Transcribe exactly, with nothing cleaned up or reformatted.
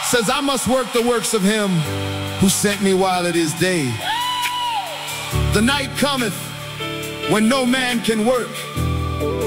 says I must work the works of him who sent me while it is day. The night cometh when no man can work.